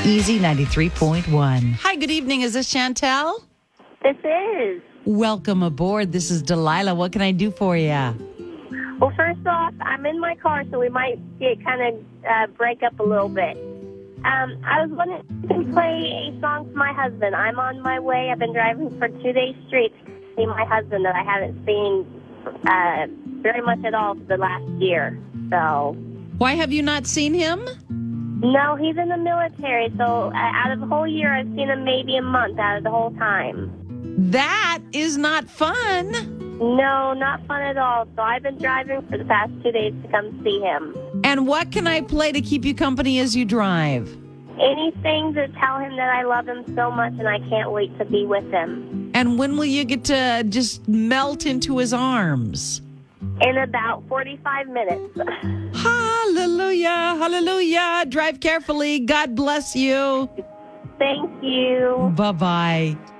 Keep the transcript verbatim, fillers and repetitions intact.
Easy ninety-three point one. Hi, good evening. Is this Chantel? This is. Welcome aboard. This is Delilah. What can I do for you? Well, first off, I'm in my car, so we might get kind of uh, break up a little bit. Um, I was wanting to play a song for my husband. I'm on my way. I've been driving for two days straight to see my husband that I haven't seen uh, very much at all for the last year. So. Why have you not seen him? No, he's in the military, so uh, out of the whole year, I've seen him maybe a month out of the whole time. That is not fun. No, not fun at all. So I've been driving for the past two days to come see him. And what can I play to keep you company as you drive? Anything to tell him that I love him so much and I can't wait to be with him. And when will you get to just melt into his arms? In about forty-five minutes. Hallelujah, hallelujah. Drive carefully. God bless you. Thank you. Bye-bye.